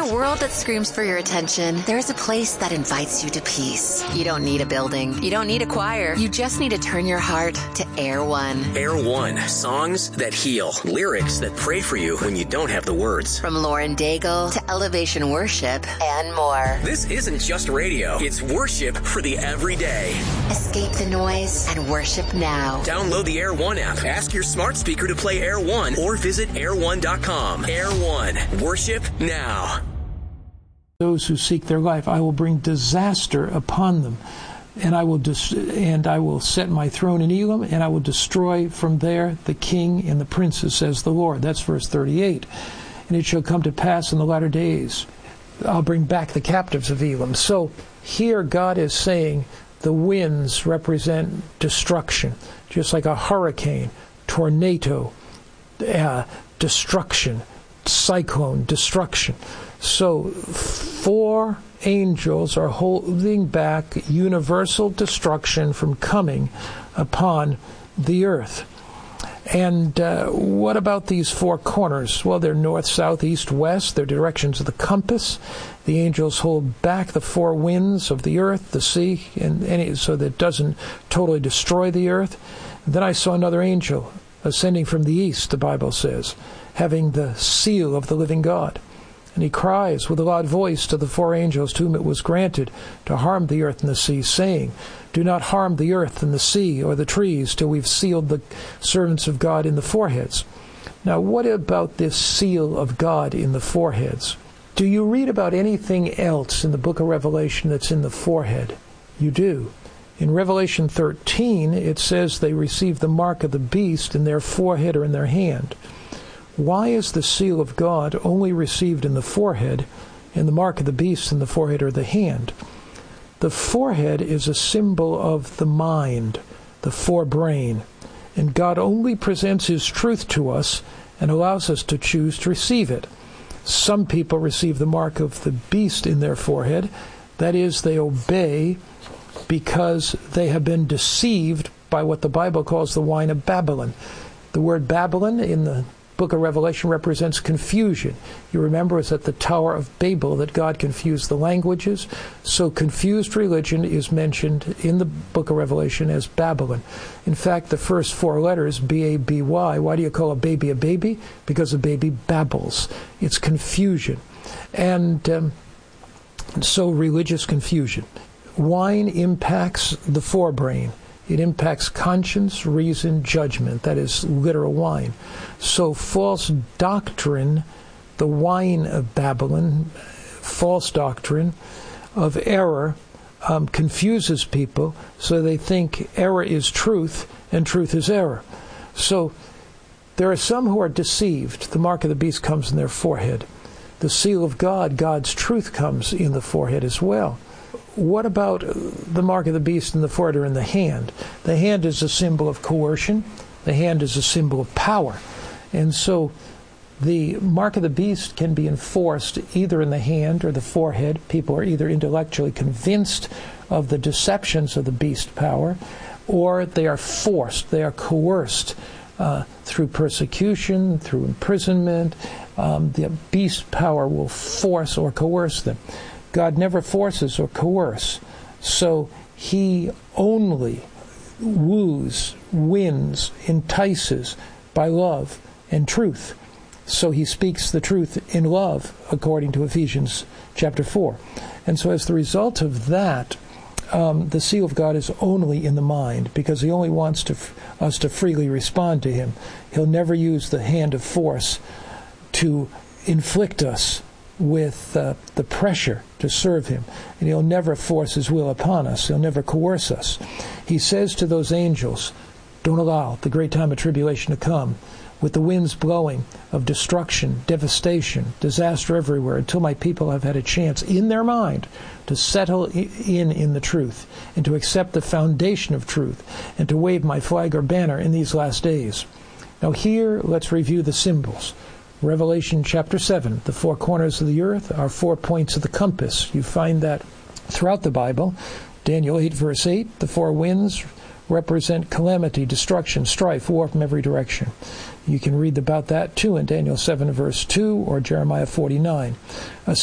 a world that screams for your attention, there's a place that invites you to peace. You don't need a building. You don't need a choir. You just need to turn your heart to Air One. Air One. Songs that heal. Lyrics that pray for you when you don't have the words. From Lauren Daigle to Elevation Worship and more. This isn't just radio. It's worship for the everyday. Escape the noise and worship now. Download the Air One app. Ask your smart speaker to play Air One or visit air1.com. Air One. Worship now. Those who seek their life, I will bring disaster upon them, and I will set my throne in Elam, and I will destroy from there the king and the princes, says the Lord. That's verse 38. And it shall come to pass in the latter days, I'll bring back the captives of Elam. So here God is saying the winds represent destruction, just like a hurricane, tornado, destruction, cyclone, destruction. So 4 angels are holding back universal destruction from coming upon the earth. And what about these 4 corners? Well, they're north, south, east, west. They're directions of the compass. The angels hold back the 4 winds of the earth, the sea, and so that it doesn't totally destroy the earth. And then I saw another angel ascending from the east, the Bible says, having the seal of the living God. And he cries with a loud voice to the 4 angels to whom it was granted to harm the earth and the sea, saying, do not harm the earth and the sea or the trees till we've sealed the servants of God in the foreheads. Now, what about this seal of God in the foreheads? Do you read about anything else in the book of Revelation that's in the forehead? You do. In Revelation 13, it says they receive the mark of the beast in their forehead or in their hand. Why is the seal of God only received in the forehead and the mark of the beast in the forehead or the hand? The forehead is a symbol of the mind, the forebrain, and God only presents His truth to us and allows us to choose to receive it. Some people receive the mark of the beast in their forehead. That is, they obey because they have been deceived by what the Bible calls the wine of Babylon. The word Babylon in the book of Revelation represents confusion. You remember it's at the Tower of Babel that God confused the languages. So confused religion is mentioned in the book of Revelation as Babylon. In fact, the first 4 letters, B-A-B-Y, why do you call a baby? Because a baby babbles. It's confusion. And so religious confusion. Wine impacts the forebrain. It impacts conscience, reason, judgment. That is literal wine. So false doctrine, the wine of Babylon, false doctrine of error, confuses people so they think error is truth and truth is error. So there are some who are deceived. The mark of the beast comes in their forehead. The seal of God, God's truth, comes in the forehead as well. What about the mark of the beast in the forehead or in the hand? The hand is a symbol of coercion. The hand is a symbol of power. And so the mark of the beast can be enforced either in the hand or the forehead. People are either intellectually convinced of the deceptions of the beast power, or they are forced, they are coerced through persecution, through imprisonment. The beast power will force or coerce them. God never forces or coerces, so He only woos, wins, entices by love and truth. So He speaks the truth in love, according to Ephesians chapter 4. And so as the result of that, the seal of God is only in the mind, because He only wants us to freely respond to Him. He'll never use the hand of force to inflict us with the pressure to serve Him. And He'll never force His will upon us. He'll never coerce us. He says to those angels, don't allow the great time of tribulation to come with the winds blowing of destruction, devastation, disaster everywhere, until my people have had a chance in their mind to settle in the truth and to accept the foundation of truth and to wave my flag or banner in these last days. Now here, let's review the symbols. Revelation chapter 7, the 4 corners of the earth are 4 points of the compass. You find that throughout the Bible. Daniel 8, verse 8, the 4 winds represent calamity, destruction, strife, war from every direction. You can read about that too in Daniel 7, verse 2, or Jeremiah 49.